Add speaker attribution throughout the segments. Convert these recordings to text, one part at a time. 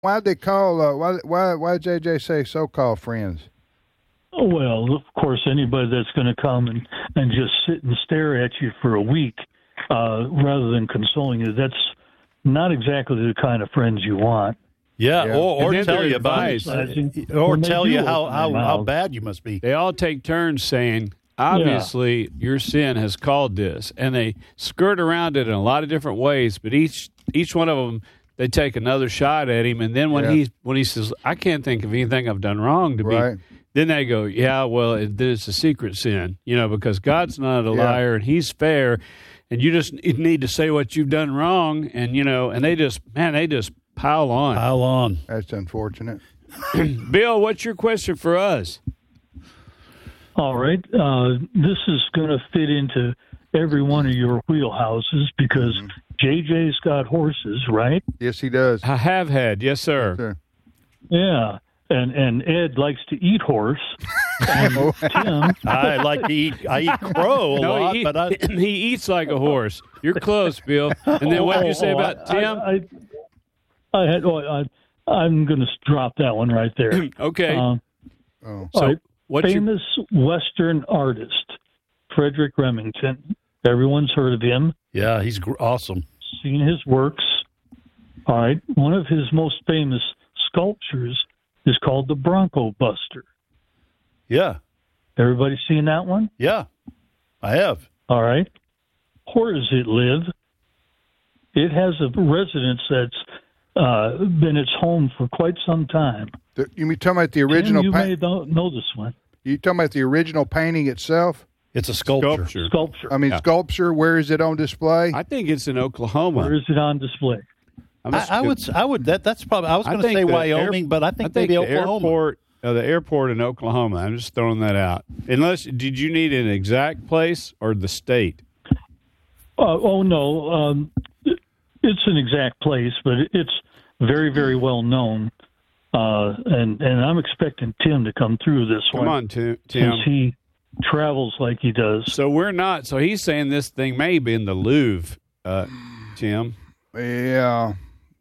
Speaker 1: Why'd they call? Why did JJ say so-called friends?
Speaker 2: Oh, well, of course, anybody that's going to come and just sit and stare at you for a week rather than consoling you, that's not exactly the kind of friends you want.
Speaker 3: Yeah. Or tell you
Speaker 4: advice.
Speaker 3: or tell you how bad you must be.
Speaker 4: They all take turns saying, obviously, your sin has called this. And they skirt around it in a lot of different ways, but each one of them, they take another shot at him. And then when he says, I can't think of anything I've done wrong to be, then they go, yeah, well, it's a secret sin, because God's not a liar and he's fair. And you just need to say what you've done wrong. And, and they just pile on.
Speaker 3: Pile on.
Speaker 1: That's unfortunate.
Speaker 4: Bill, what's your question for us?
Speaker 2: All right. This is going to fit into every one of your wheelhouses because JJ's got horses, right?
Speaker 1: Yes, he does.
Speaker 4: I have had. Yes, sir.
Speaker 1: Yes, sir.
Speaker 2: Yeah. And Ed likes to eat horse. And Tim,
Speaker 3: I eat crow a lot, but
Speaker 4: he eats like a horse. You're close, Bill. And then what did you say about Tim?
Speaker 2: I'm going to drop that one right there.
Speaker 4: Okay.
Speaker 2: So famous Western artist, Frederick Remington. Everyone's heard of him.
Speaker 3: Yeah, he's awesome.
Speaker 2: Seen his works. All right. One of his most famous sculptures is called the Bronco Buster.
Speaker 3: Yeah.
Speaker 2: Everybody seen that one?
Speaker 3: Yeah, I have.
Speaker 2: All right. Where does it live? It has a residence that's been its home for quite some time.
Speaker 1: You mean talking about the original?
Speaker 2: You may know this one.
Speaker 1: You talking about the original painting itself?
Speaker 3: It's a sculpture.
Speaker 2: Sculpture.
Speaker 1: I mean, sculpture. Where is it on display?
Speaker 4: I think it's in Oklahoma.
Speaker 2: Where is it on display?
Speaker 3: I would. That's probably. I was going to say Wyoming, but I think maybe Oklahoma.
Speaker 4: The airport in Oklahoma. I'm just throwing that out. Did you need an exact place or the state?
Speaker 2: No. It's an exact place, but it's very, very well known. And I'm expecting Tim to come through this one.
Speaker 4: Come on, Tim.
Speaker 2: Since he travels like he does.
Speaker 4: So we're not. So he's saying this thing may be in the Louvre, Tim.
Speaker 1: Yeah.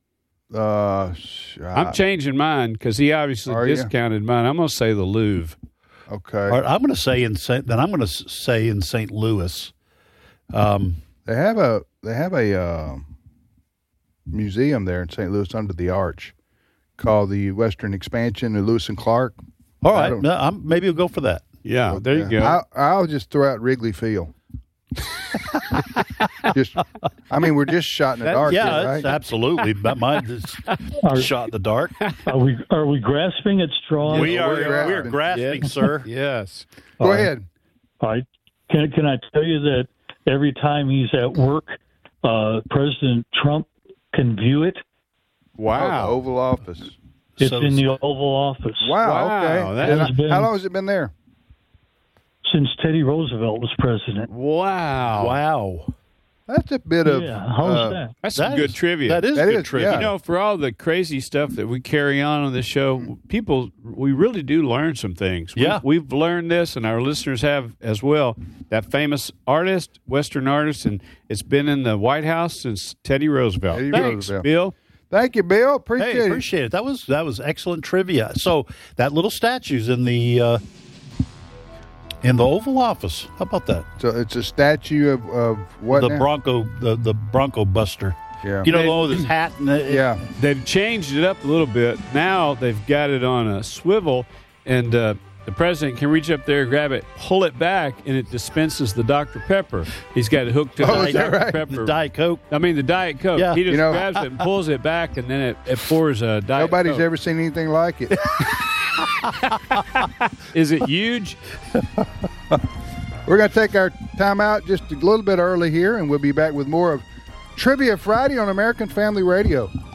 Speaker 4: I'm changing mine because he obviously discounted mine. I'm going to say the Louvre.
Speaker 1: Okay.
Speaker 3: All right, I'm going to say in St. Louis.
Speaker 1: They have a museum there in St. Louis under the arch called the Western Expansion of Lewis and Clark.
Speaker 3: All right, maybe we'll go for that.
Speaker 4: Yeah, there you go.
Speaker 1: I'll just throw out Wrigley Field. We're just shot in the dark.
Speaker 3: Yeah,
Speaker 1: here, right?
Speaker 3: Absolutely. But mine is shot in the dark.
Speaker 2: Are we grasping at straws?
Speaker 3: We're grasping, sir.
Speaker 4: Yes.
Speaker 1: Go ahead.
Speaker 2: All right. Can I tell you that every time he's at work, President Trump can view it?
Speaker 4: Wow.
Speaker 1: The Oval Office.
Speaker 2: It's in the Oval Office.
Speaker 1: Wow. Okay. How long has it been there?
Speaker 2: Since Teddy Roosevelt was president.
Speaker 4: Wow.
Speaker 1: That's a bit of...
Speaker 2: Yeah, how's that?
Speaker 4: That's some good trivia.
Speaker 3: That is good trivia.
Speaker 1: Yeah.
Speaker 4: For all the crazy stuff that we carry on this show, we really do learn some things. We've learned this, and our listeners have as well. That famous artist, Western artist, and it's been in the White House since Teddy Roosevelt. Thanks, Bill.
Speaker 1: Thank you, Bill. Appreciate
Speaker 3: it. That was excellent trivia. So that little statue's in the Oval Office. How about that?
Speaker 1: So it's a statue of what?
Speaker 3: The Bronco, the Bronco Buster.
Speaker 1: Yeah.
Speaker 3: The one with his hat.
Speaker 4: They've changed it up a little bit. Now they've got it on a swivel, and the president can reach up there, grab it, pull it back, and it dispenses the Dr. Pepper. He's got it hooked to the Dr. Pepper.
Speaker 3: The Diet Coke.
Speaker 4: I mean, the Diet Coke.
Speaker 3: Yeah.
Speaker 4: He just grabs it and pulls it back, and then it pours a Diet
Speaker 1: Nobody's
Speaker 4: Coke.
Speaker 1: ever seen anything like it.
Speaker 4: Is it huge?
Speaker 1: We're going to take our time out just a little bit early here, and we'll be back with more of Trivia Friday on American Family Radio.